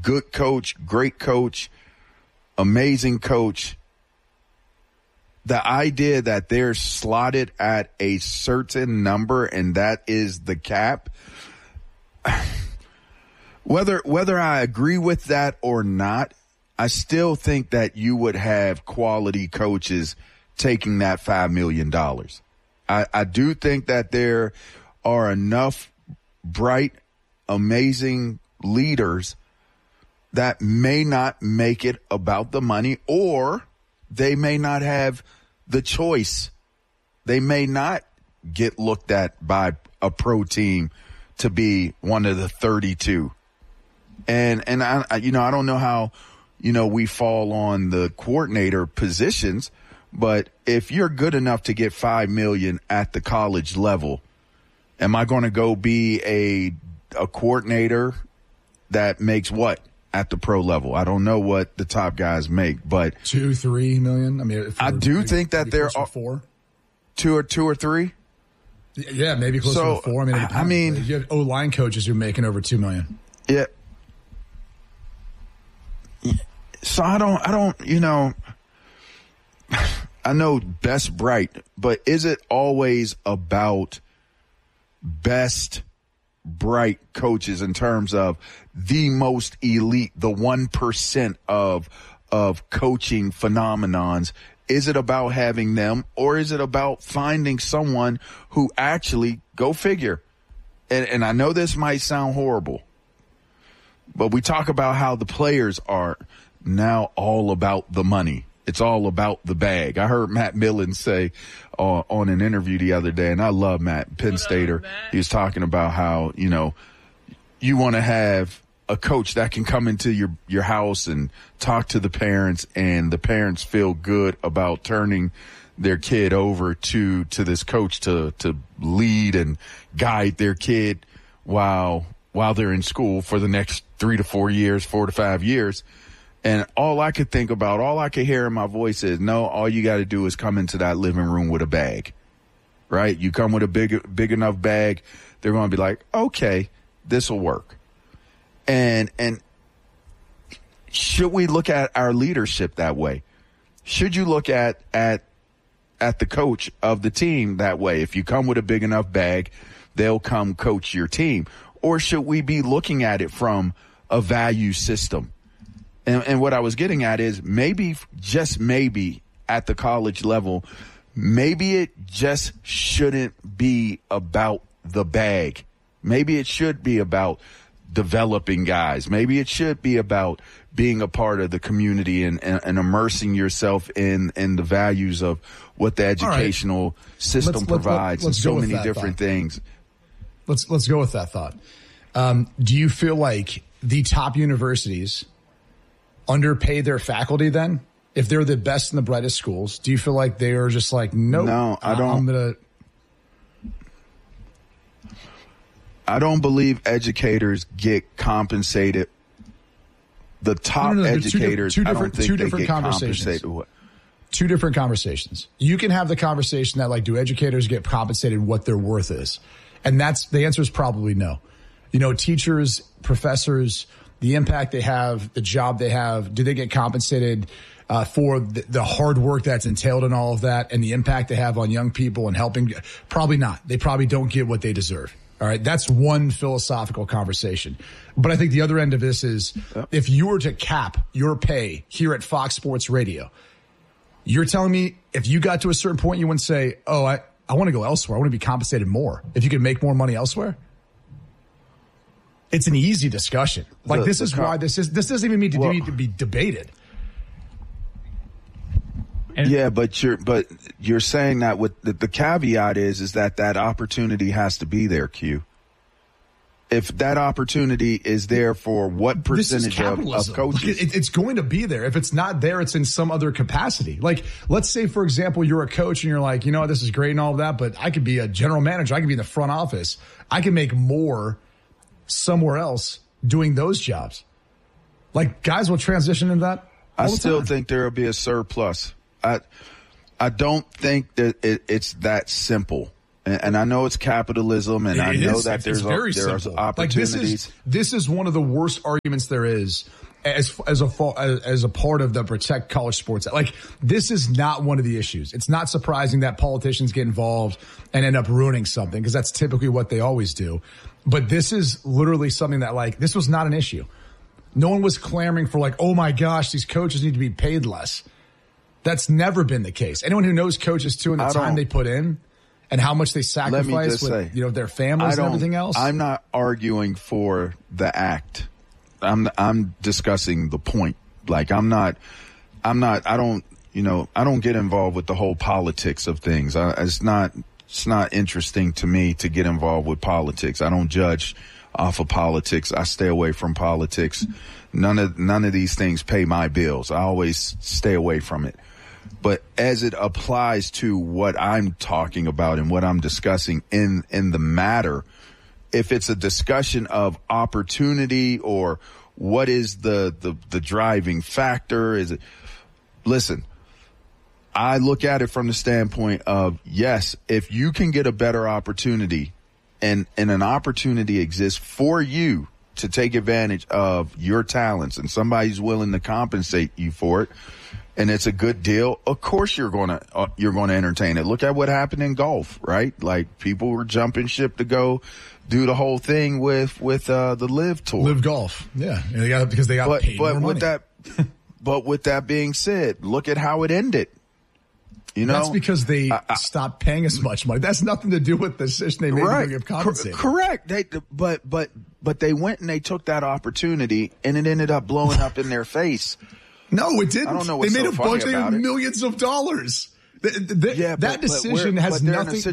good coach, great coach, amazing coach. The idea that they're slotted at a certain number and that is the cap, whether I agree with that or not, I still think that you would have quality coaches taking that $5 million. I do think that there are enough bright, amazing leaders that may not make it about the money, or they may not have the choice. They may not get looked at by a pro team to be one of the 32. And I don't know how, we fall on the coordinator positions, but if you're good enough to get $5 million at the college level, am I going to go be a coordinator that makes what at the pro level? I don't know what the top guys make, but $2-3 million. I mean, I do think that there are four, two or three. Yeah, maybe closer to four. I mean, you have O-line coaches who are making over $2 million. Yeah. So I don't, I know best bright, but is it always about best bright coaches in terms of the most elite, the 1% of coaching phenomenons? Is it about having them, or is it about finding someone who actually, go figure? And I know this might sound horrible, but we talk about how the players are now all about the money. It's all about the bag. I heard Matt Millen say on an interview the other day, and I love Matt, Penn Stater. He was talking about how, you want to have a coach that can come into your house and talk to the parents, and the parents feel good about turning their kid over to this coach to lead and guide their kid while they're in school for the next 3 to 4 years, 4 to 5 years. And all I could think about, all I could hear in my voice is, no, all you got to do is come into that living room with a bag, right? You come with a big enough bag, they're going to be like, okay, this will work. And should we look at our leadership that way? Should you look at the coach of the team that way? If you come with a big enough bag, they'll come coach your team. Or should we be looking at it from a value system? And what I was getting at is maybe, just maybe, at the college level, maybe it just shouldn't be about the bag. Maybe it should be about developing guys. Maybe it should be about being a part of the community and immersing yourself in the values of what the educational system provides, and so many different things. Let's go with that thought. Do you feel like the top universities underpay their faculty then? If they're the best and the brightest schools, do you feel like they are just like, no, I don't. I don't believe educators get compensated. The top educators, I don't think they get compensated. Two different conversations. You can have the conversation that, like, do educators get compensated what their worth is? And the answer is probably no. Teachers, professors, the impact they have, the job they have, do they get compensated for the hard work that's entailed in all of that, and the impact they have on young people and helping? Probably not. They probably don't get what they deserve. All right. That's one philosophical conversation. But I think the other end of this is, if you were to cap your pay here at Fox Sports Radio, you're telling me if you got to a certain point, you wouldn't say, oh, I want to go elsewhere. I want to be compensated more. If you could make more money elsewhere. It's an easy discussion. Like, this is why this doesn't even need to be debated. Yeah, but you're saying that with the caveat is that opportunity has to be there, Q. If that opportunity is there for what percentage of coaches? It's going to be there. If it's not there, it's in some other capacity. Like, let's say, for example, you're a coach and you're like, this is great and all of that, but I could be a general manager. I could be in the front office. I can make more somewhere else doing those jobs. Like, guys will transition into that. I still think there will be a surplus. I don't think that it's that simple. And I know it's capitalism, and I know that there's opportunities. Like this is one of the worst arguments there is as a part of the protect college sports. Like, this is not one of the issues. It's not surprising that politicians get involved and end up ruining something, because that's typically what they always do. But this is literally something that, like, this was not an issue. No one was clamoring for, like, oh my gosh, these coaches need to be paid less. That's never been the case. Anyone who knows coaches too, and the time they put in and how much they sacrifice with their families and everything else. I'm not arguing for the act. I'm discussing the point. Like, I don't get involved with the whole politics of things. It's not interesting to me to get involved with politics. I don't judge off of politics. I stay away from politics. None of these things pay my bills. I always stay away from it. But as it applies to what I'm talking about and what I'm discussing in the matter, if it's a discussion of opportunity or what is the driving factor, is it? Listen, I look at it from the standpoint of, yes, if you can get a better opportunity and an opportunity exists for you to take advantage of your talents and somebody's willing to compensate you for it, and it's a good deal, of course you're going to entertain it. Look at what happened in golf, right? Like, people were jumping ship to go do the whole thing with the Live Tour. Live Golf. Yeah. Because they got paid more money. But with that being said, look at how it ended. You know, that's because they stopped paying as much money. That's nothing to do with the decision they made to get compensated. Correct. But they went and they took that opportunity, and it ended up blowing up in their face. No, it didn't. I don't know what's they made so a bunch of millions of dollars. That decision has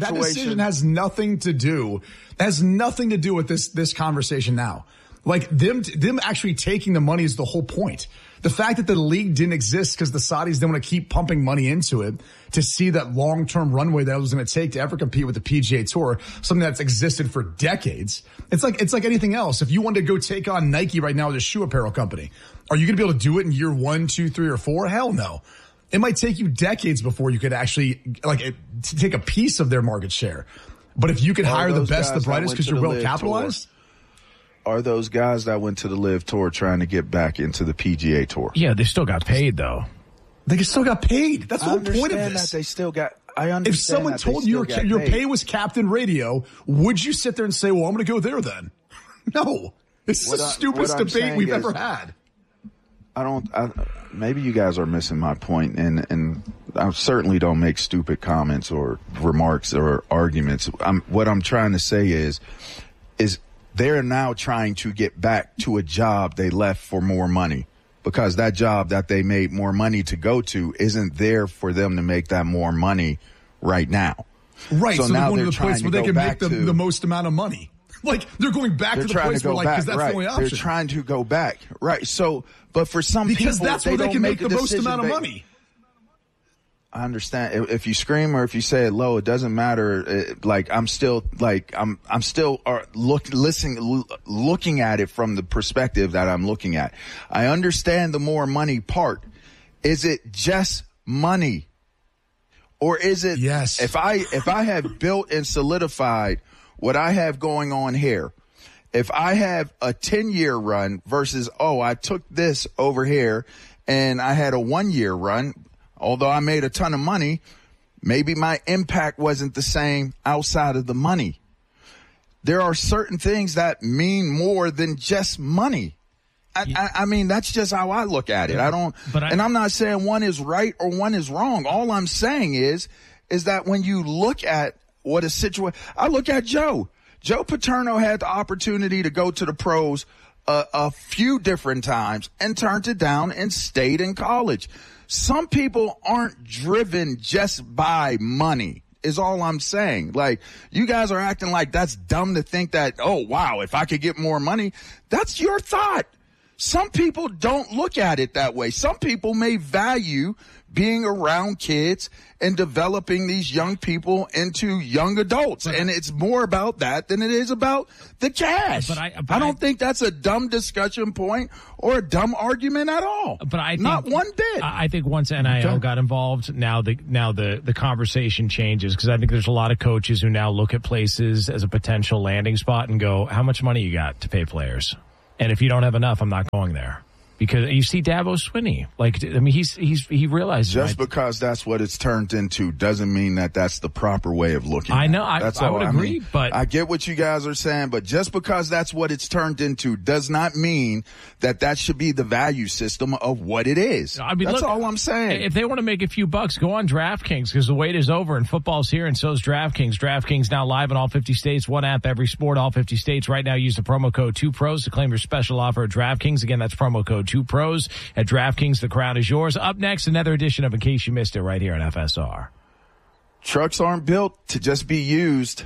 nothing to do with this conversation now. Like, them actually taking the money is the whole point. The fact that the league didn't exist because the Saudis didn't want to keep pumping money into it to see that long-term runway that it was going to take to ever compete with the PGA Tour, something that's existed for decades. It's like anything else. If you wanted to go take on Nike right now as a shoe apparel company, are you going to be able to do it in year 1, 2, 3, or 4? Hell no. It might take you decades before you could actually take a piece of their market share. But if you can hire the best, the brightest, because you're well capitalized. Are those guys that went to the Live Tour trying to get back into the PGA Tour? Yeah, they still got paid, though. They still got paid. That's the whole point of this. That they still got. I understand. If someone told you your pay was Captain Radio, would you sit there and say, "Well, I'm going to go there then"? No, this is the stupidest debate we've ever had. Maybe you guys are missing my point, and I certainly don't make stupid comments or remarks or arguments. What I'm trying to say is they're now trying to get back to a job they left for more money, because that job that they made more money to go to isn't there for them to make that more money right now. Right. So now they're going to the place where they can make the most amount of money. Like, they're going back to the place where, because that's the only option. They're trying to go back. Right. So, but for some because people, that's where they can make the most amount of money. I understand. If you scream or if you say it low, it doesn't matter. I'm still looking at it from the perspective that I'm looking at. I understand the more money part. Is it just money, or is it? Yes. If I have built and solidified what I have going on here, if I have a 10-year run versus, I took this over here and I had a 1-year run. Although I made a ton of money, maybe my impact wasn't the same outside of the money. There are certain things that mean more than just money. I mean, that's just how I look at it. And I'm not saying one is right or one is wrong. All I'm saying is that when you look at what a situation, I look at Joe Paterno had the opportunity to go to the pros a few different times and turned it down and stayed in college. Some people aren't driven just by money, is all I'm saying. Like, you guys are acting like that's dumb to think that, oh, wow, if I could get more money. That's your thought. Some people don't look at it that way. Some people may value being around kids and developing these young people into young adults. And it's more about that than it is about the cash. I don't think that's a dumb discussion point or a dumb argument at all. But I think, not one bit. I think once NIL got involved, now the conversation changes, because I think there's a lot of coaches who now look at places as a potential landing spot and go, how much money you got to pay players? And if you don't have enough, I'm not going there. Because you see Dabo Swinney, he realizes just because that's what it's turned into doesn't mean that that's the proper way of looking. I know, I would agree, but I get what you guys are saying. But just because that's what it's turned into does not mean that should be the value system of what it is. I mean, that's all I'm saying. If they want to make a few bucks, go on DraftKings, because the wait is over and football's here, and so is DraftKings. DraftKings now live in all 50 states. One app, every sport, all 50 states. Right now, use the promo code 2pros to claim your special offer at DraftKings. Again, that's promo code 2pros at DraftKings. The crown is yours. Up next, another edition of In Case You Missed It right here on FSR. Trucks aren't built to just be used,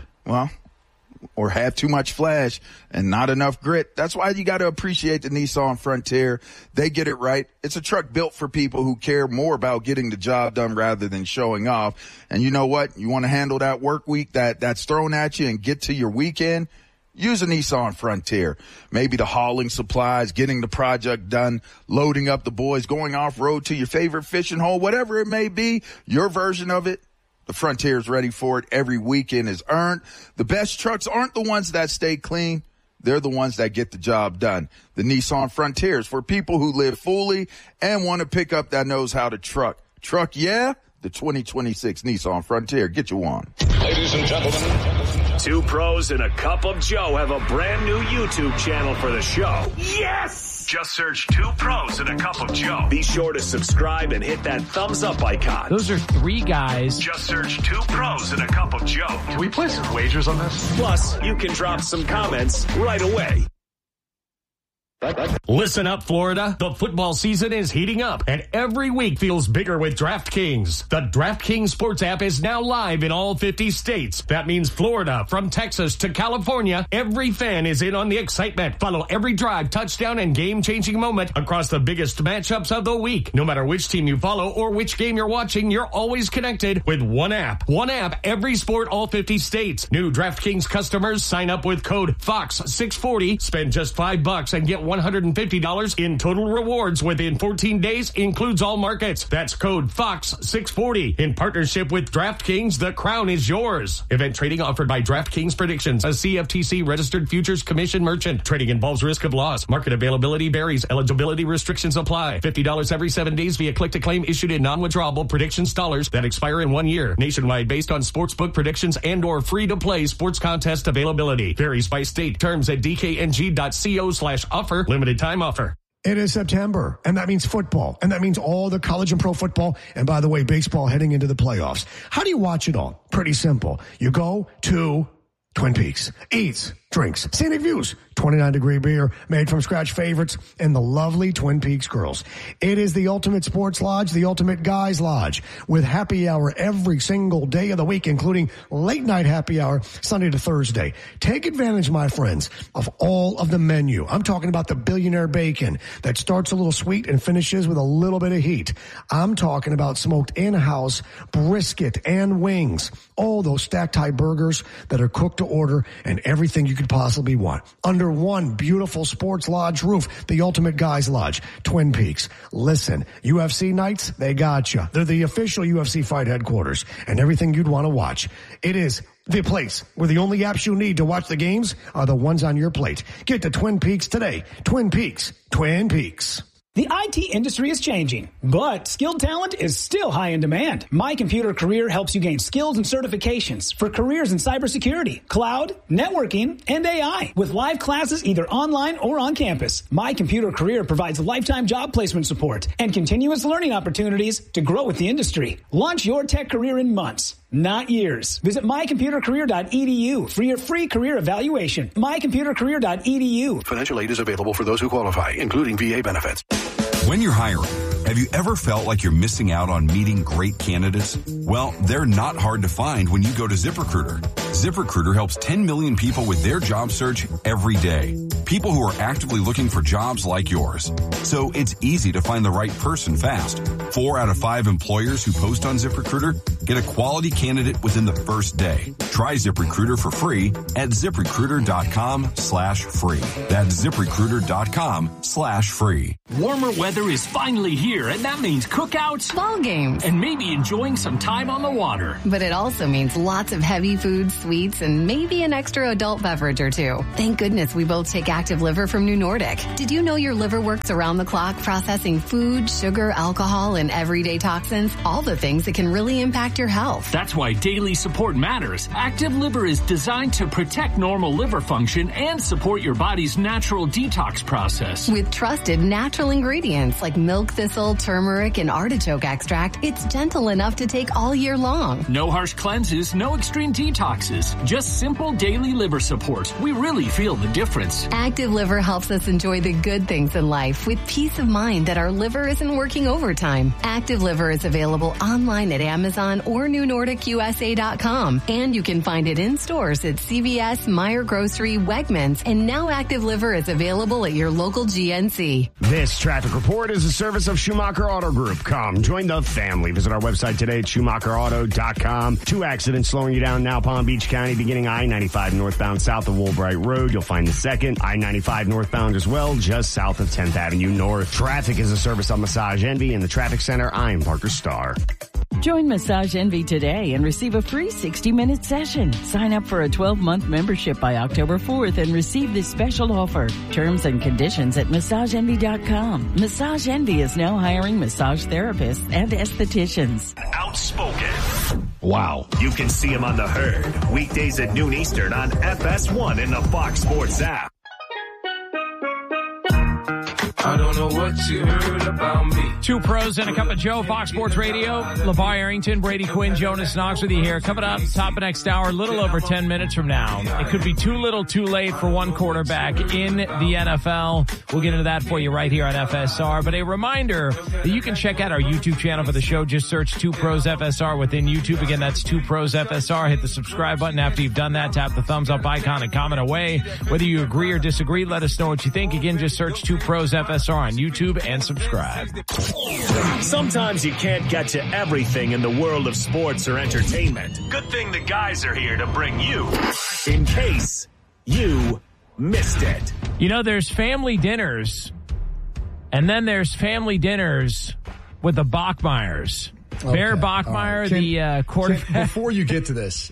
or have too much flash and not enough grit. That's why you got to appreciate the Nissan Frontier. They get it right. It's a truck built for people who care more about getting the job done rather than showing off. And you know what? You want to handle that work week that's thrown at you and get to your weekend? Use a Nissan Frontier. Maybe the hauling supplies, getting the project done, loading up the boys, going off-road to your favorite fishing hole, whatever it may be, your version of it, the Frontier is ready for it. Every weekend is earned. The best trucks aren't the ones that stay clean. They're the ones that get the job done. The Nissan Frontier is for people who live fully and want a pickup that knows how to truck. Truck, yeah? The 2026 Nissan Frontier. Get you one. Ladies and gentlemen, Two Pros and a Cup of Joe have a brand new YouTube channel for the show. Yes! Just search Two Pros and a Cup of Joe. Be sure to subscribe and hit that thumbs up icon. Those are three guys. Just search Two Pros and a Cup of Joe. Can we play some wagers on this? Plus, you can drop some comments right away. Listen up, Florida. The football season is heating up, and every week feels bigger with DraftKings. The DraftKings Sports app is now live in all 50 states. That means Florida, from Texas to California, every fan is in on the excitement. Follow every drive, touchdown, and game-changing moment across the biggest matchups of the week. No matter which team you follow or which game you're watching, you're always connected with one app. One app, every sport, all 50 states. New DraftKings customers sign up with code FOX640. Spend just $5 and get $150 in total rewards within 14 days, includes all markets. That's code FOX640. In partnership with DraftKings, the crown is yours. Event trading offered by DraftKings Predictions, a CFTC registered futures commission merchant. Trading involves risk of loss. Market availability varies. Eligibility restrictions apply. $50 every 7 days via click-to-claim issued in non-withdrawable predictions dollars that expire in 1 year. Nationwide based on sportsbook predictions and or free-to-play sports contest availability. Varies by state. Terms at dkng.co/offer. Limited time offer. It is September, and that means football, and that means all the college and pro football, and by the way, baseball heading into the playoffs. How do you watch it all? Pretty simple. You go to Twin Peaks, eats, drinks, scenic views, 29-degree beer, made from scratch favorites, and the lovely Twin Peaks girls. It is the ultimate sports lodge, the ultimate guys lodge, with happy hour every single day of the week, including late night happy hour Sunday to Thursday. Take advantage, my friends, of all of the menu. I'm talking about the billionaire bacon that starts a little sweet and finishes with a little bit of heat. I'm talking about smoked in-house brisket and wings. All those stacked high burgers that are cooked to order, and everything you could possibly want under one beautiful sports lodge roof, the ultimate guys lodge, Twin Peaks. Listen, UFC nights, they got you. They're the official UFC fight headquarters, and everything you'd want to watch. It is the place where the only apps you need to watch the games are the ones on your plate. Get to Twin Peaks today. Twin Peaks. Twin Peaks. The IT industry is changing, but skilled talent is still high in demand. My Computer Career helps you gain skills and certifications for careers in cybersecurity, cloud, networking, and AI. With live classes either online or on campus, My Computer Career provides lifetime job placement support and continuous learning opportunities to grow with the industry. Launch your tech career in months, not years. Visit mycomputercareer.edu for your free career evaluation. mycomputercareer.edu. Financial aid is available for those who qualify, including VA benefits. When you're hiring, Have you ever felt like you're missing out on meeting great candidates? Well, they're not hard to find when you go to ZipRecruiter. ZipRecruiter helps 10 million people with their job search every day. People who are actively looking for jobs like yours. So it's easy to find the right person fast. 4 out of 5 employers who post on ZipRecruiter get a quality candidate within the first day. Try ZipRecruiter for free at ZipRecruiter.com/free. That's ZipRecruiter.com/free. Warmer weather is finally here, and that means cookouts, ball games, and maybe enjoying some time on the water. But it also means lots of heavy foods, sweets, and maybe an extra adult beverage or two. Thank goodness we both take Active Liver from New Nordic. Did you know your liver works around the clock processing food, sugar, alcohol, and everyday toxins? All the things that can really impact your health. That's why daily support matters. Active Liver is designed to protect normal liver function and support your body's natural detox process. With trusted natural ingredients like milk thistle, turmeric, and artichoke extract, it's gentle enough to take all year long. No harsh cleanses, no extreme detoxes. Just simple daily liver support. We really feel the difference. Active Liver helps us enjoy the good things in life with peace of mind that our liver isn't working overtime. Active Liver is available online at Amazon or NewNordicUSA.com. And you can find it in stores at CVS, Meijer Grocery, Wegmans, and now Active Liver is available at your local GNC. This traffic report is a service of Schumacher Auto Group. Come, join the family. Visit our website today at SchumacherAuto.com. 2 accidents slowing you down now, Palm Beach County, beginning I-95 northbound south of Woolbright Road. You'll find the second I-95 northbound as well, just south of 10th Avenue North. Traffic is a service of Massage Envy in the traffic center. I'm Parker Starr. Join Massage Envy today and receive a free 60-minute session. Sign up for a 12-month membership by October 4th and receive this special offer. Terms and conditions at MassageEnvy.com. Massage Envy is now hiring massage therapists and estheticians. Outspoken. Wow. You can see him on The Herd, weekdays at noon Eastern on FS1 in the Fox Sports app. I don't know what you heard about me. 2 pros and a cup of Joe, Fox Sports Radio. LeVar Arrington, Brady Quinn, Jonas Knox with you here. Coming up, top of next hour, a little over 10 minutes from now. It could be too little, too late for one quarterback in the NFL. We'll get into that for you right here on FSR. But a reminder that you can check out our YouTube channel for the show. Just search 2 Pros FSR within YouTube. Again, that's 2 Pros FSR. Hit the subscribe button after you've done that. Tap the thumbs up icon and comment away. Whether you agree or disagree, let us know what you think. Again, just search 2 Pros FSR on YouTube and subscribe. Sometimes you can't get to everything in the world of sports or entertainment. Good thing the guys are here to bring you in case you missed it. You know, there's family dinners, and then there's family dinners with the Bachmeyers. Okay. Bear Bachmeyer, the quarterback. Before you get to this,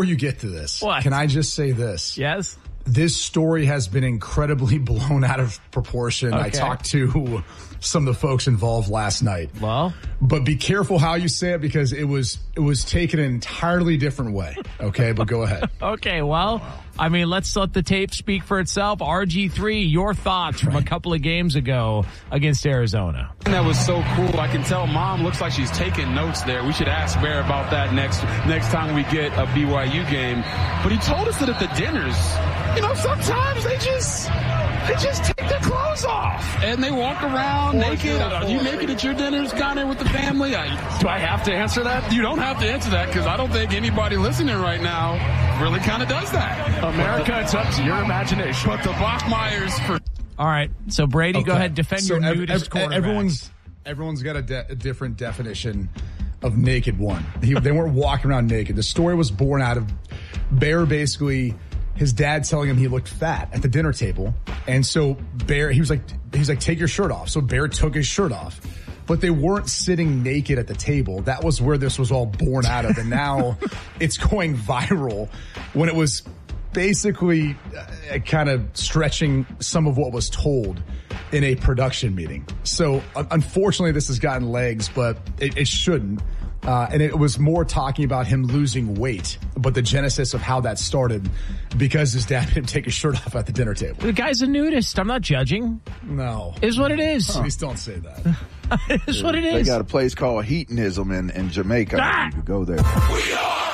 what? Can I just say this? Yes. This story has been incredibly blown out of proportion. Okay. I talked to some of the folks involved last night. Well, but be careful how you say it because it was taken an entirely different way. Okay, but go ahead. Okay, well, I mean, let's let the tape speak for itself. RG3, your thoughts from a couple of games ago against Arizona. That was so cool. I can tell Mom looks like she's taking notes there. We should ask Bear about that next time we get a BYU game. But he told us that at the dinners, you know, sometimes they just take their clothes off and they walk around naked. Are you naked at your dinners down there with the family? Do I have to answer that? You don't have to answer that because I don't think anybody listening right now really kind of does that. America, it's up to your imagination. But the Bachmeyers for... All right, so Brady, go ahead, defend your nudist quarterback. Everyone's got a different definition of naked one. They weren't walking around naked. The story was born out of Bear basically... his dad telling him he looked fat at the dinner table. And so Bear, he's like, take your shirt off. So Bear took his shirt off, but they weren't sitting naked at the table. That was where this was all born out of. And now it's going viral when it was basically kind of stretching some of what was told in a production meeting. So unfortunately this has gotten legs, but it shouldn't. And it was more talking about him losing weight, but the genesis of how that started because his dad made him take his shirt off at the dinner table. The guy's a nudist. I'm not judging. No. It is what it is. Please don't say that. It is what it is. They got a place called Heatonism in Jamaica. You could go there. We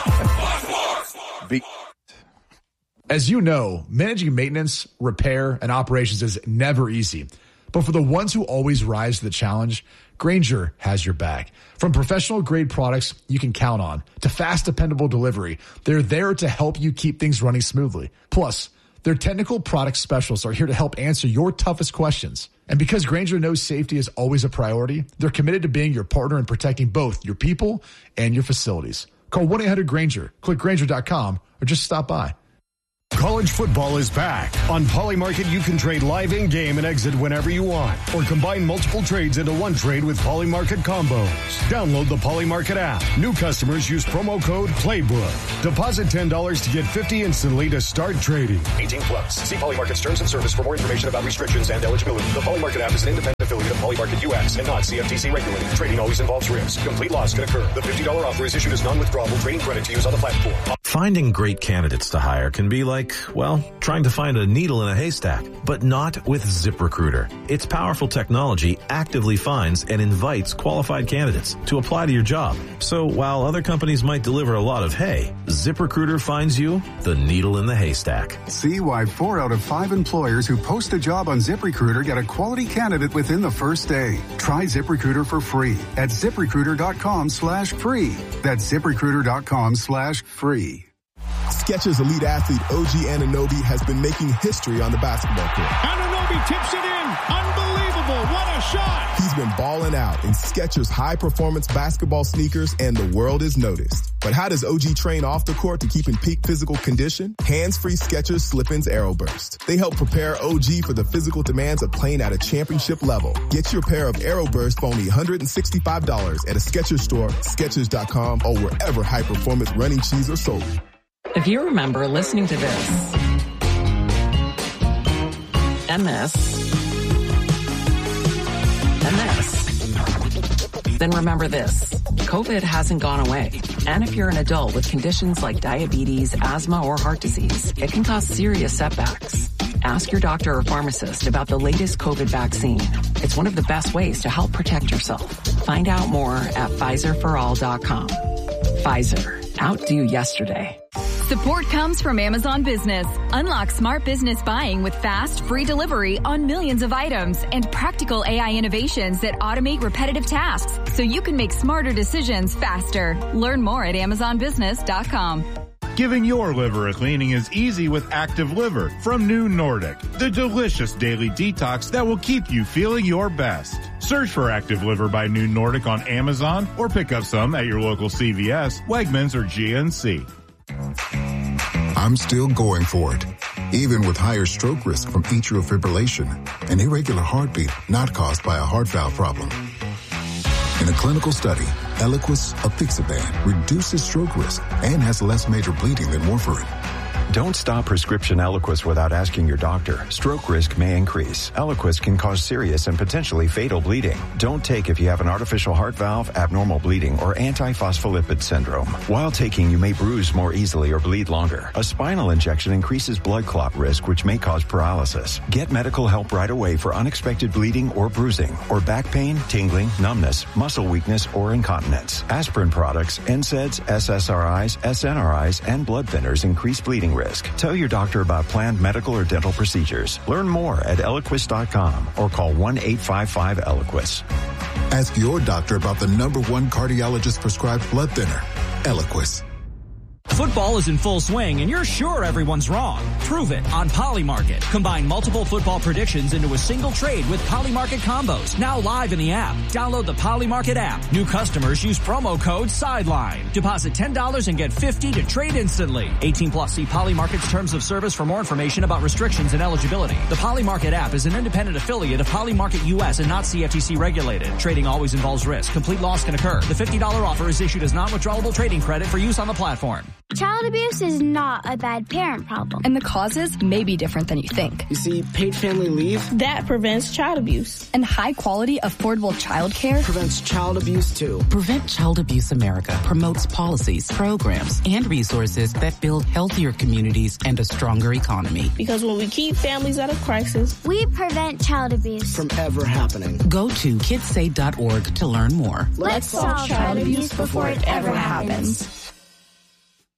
are Sports. As you know, managing maintenance, repair, and operations is never easy. But for the ones who always rise to the challenge, Grainger has your back. From professional-grade products you can count on to fast, dependable delivery, they're there to help you keep things running smoothly. Plus, their technical product specialists are here to help answer your toughest questions. And because Grainger knows safety is always a priority, they're committed to being your partner in protecting both your people and your facilities. Call 1-800-GRAINGER, click Grainger.com, or just stop by. College football is back. On Polymarket, you can trade live in-game and exit whenever you want, or combine multiple trades into one trade with Polymarket combos. Download the Polymarket app. New customers use promo code PLAYBOOK. Deposit $10 to get $50 instantly to start trading. 18 plus. See Polymarket's terms and service for more information about restrictions and eligibility. The Polymarket app is an independent affiliate of Polymarket US and not CFTC regulated. Trading always involves risk. Complete loss can occur. The $50 offer is issued as non-withdrawable trading credit to use on the platform. Finding great candidates to hire can be like, well, trying to find a needle in a haystack, but not with ZipRecruiter. Its powerful technology actively finds and invites qualified candidates to apply to your job. So while other companies might deliver a lot of hay, ZipRecruiter finds you the needle in the haystack. See why 4 out of 5 employers who post a job on ZipRecruiter get a quality candidate within the first day. Try ZipRecruiter for free at ZipRecruiter.com/free. That's ZipRecruiter.com/free. Skechers elite athlete OG Anunoby has been making history on the basketball court. Anunoby tips it in. Unbelievable. What a shot. He's been balling out in Skechers high-performance basketball sneakers, and the world is noticed. But how does OG train off the court to keep in peak physical condition? Hands-free Skechers Slip-ins Aeroburst. They help prepare OG for the physical demands of playing at a championship level. Get your pair of Aeroburst for only $165 at a Skechers store, Skechers.com, or wherever high-performance running shoes are sold. If you remember listening to this, and this, and this, then remember this. COVID hasn't gone away. And if you're an adult with conditions like diabetes, asthma, or heart disease, it can cause serious setbacks. Ask your doctor or pharmacist about the latest COVID vaccine. It's one of the best ways to help protect yourself. Find out more at PfizerForAll.com. Pfizer. Outdo yesterday. Support comes from Amazon Business. Unlock smart business buying with fast, free delivery on millions of items and practical AI innovations that automate repetitive tasks so you can make smarter decisions faster. Learn more at AmazonBusiness.com. Giving your liver a cleaning is easy with Active Liver from New Nordic, the delicious daily detox that will keep you feeling your best. Search for Active Liver by New Nordic on Amazon or pick up some at your local CVS, Wegmans, or GNC. I'm still going for it, even with higher stroke risk from atrial fibrillation, an irregular heartbeat not caused by a heart valve problem. In a clinical study, Eliquis apixaban reduces stroke risk and has less major bleeding than warfarin. Don't stop prescription Eliquis without asking your doctor. Stroke risk may increase. Eliquis can cause serious and potentially fatal bleeding. Don't take if you have an artificial heart valve, abnormal bleeding, or antiphospholipid syndrome. While taking, you may bruise more easily or bleed longer. A spinal injection increases blood clot risk, which may cause paralysis. Get medical help right away for unexpected bleeding or bruising, or back pain, tingling, numbness, muscle weakness, or incontinence. Aspirin products, NSAIDs, SSRIs, SNRIs, and blood thinners increase bleeding risk. Tell your doctor about planned medical or dental procedures. Learn more at Eliquis.com or call 1-855-ELIQUIS. Ask your doctor about the #1 cardiologist prescribed blood thinner, Eliquis. Football is in full swing, and you're sure everyone's wrong. Prove it on Polymarket. Combine multiple football predictions into a single trade with Polymarket combos. Now live in the app. Download the Polymarket app. New customers use promo code SIDELINE. Deposit $10 and get $50 to trade instantly. 18 plus. See Polymarket's terms of service for more information about restrictions and eligibility. The Polymarket app is an independent affiliate of Polymarket US and not CFTC regulated. Trading always involves risk. Complete loss can occur. The $50 offer is issued as non-withdrawable trading credit for use on the platform. Child abuse is not a bad parent problem. And the causes may be different than you think. You see, paid family leave, that prevents child abuse. And high-quality, affordable childcare prevents child abuse, too. Prevent Child Abuse America promotes policies, programs, and resources that build healthier communities and a stronger economy. Because when we keep families out of crisis, we prevent child abuse from ever happening. Go to kidsaid.org to learn more. Let's solve child abuse before it ever happens.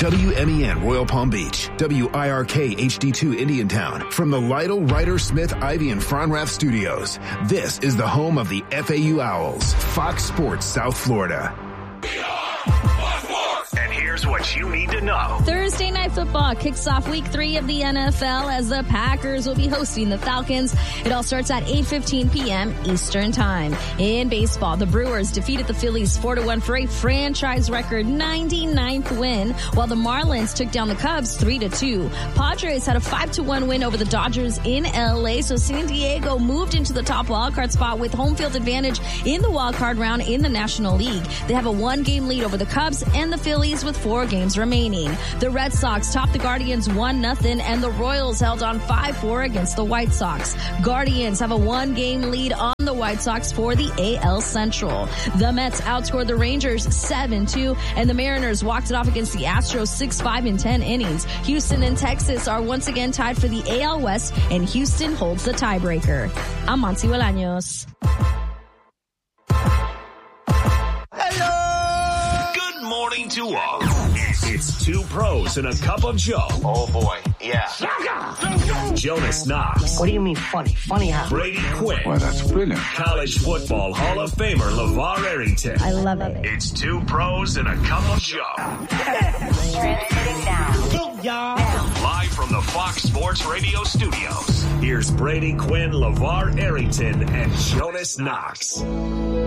WMEN Royal Palm Beach, WIRK HD2 Indiantown. From the Lytle, Ryder, Smith, Ivy, and Fronrath studios, this is the home of the FAU Owls, Fox Sports South Florida. And here's what you need to know. Thursday Night Football kicks off week 3 of the NFL as the Packers will be hosting the Falcons. It all starts at 8:15 p.m. Eastern Time. In baseball, the Brewers defeated the Phillies 4-1 for a franchise record 99th win, while the Marlins took down the Cubs 3-2. Padres had a 5-1 win over the Dodgers in LA, so San Diego moved into the top wildcard spot with home field advantage in the wildcard round in the National League. They have a 1-game lead over the Cubs and the Phillies with 4 games remaining. The Red Sox topped the Guardians 1-0, and the Royals held on 5-4 against the White Sox. Guardians have a 1-game lead on the White Sox for the AL Central. The Mets outscored the Rangers 7-2, and the Mariners walked it off against the Astros 6-5 in 10 innings. Houston and Texas are once again tied for the AL West, and Houston holds the tiebreaker. I'm Monty Bolaños. Morning to all. It's 2 pros and a cup of Joe. Oh boy, yeah. Jonas Knox. What do you mean funny? Funny how? Brady Quinn. Well, that's brilliant. College football Hall of Famer LeVar Arrington. I love it. It's 2 pros and a cup of Joe. Transmitting now. Live from the Fox Sports Radio studios. Here's Brady Quinn, LeVar Arrington, and Jonas Knox.